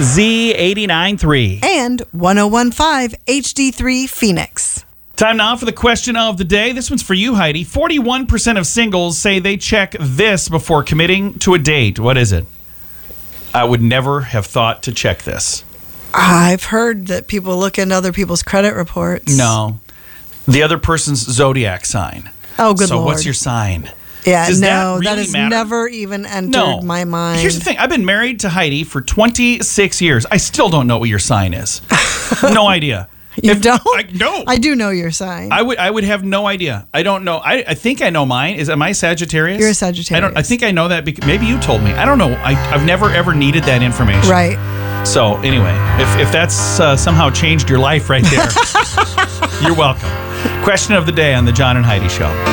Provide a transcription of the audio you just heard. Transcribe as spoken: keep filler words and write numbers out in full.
Z eighty-nine point three. And one oh one point five H D three Phoenix. Time now for the question of the day. This one's for you, Heidi. forty-one percent of singles say they check this before committing to a date. What is it? I would never have thought to check this. I've heard that people look into other people's credit reports. No. The other person's zodiac sign. Oh, good so Lord. So what's your sign? Yeah, Does no, that, really that has matter? never even entered no. my mind. Here's the thing. I've been married to Heidi for twenty-six years. I still don't know what your sign is. No idea. You If, don't? I, no. I do know your sign. I would I would have no idea. I don't know. I, I think I know mine. Is am I Sagittarius? You're a Sagittarius. I don't I think I know that because maybe you told me. I don't know. I, I've never ever needed that information. Right. So anyway, if if that's uh, somehow changed your life right there, you're welcome. Question of the day on the John and Heidi Show.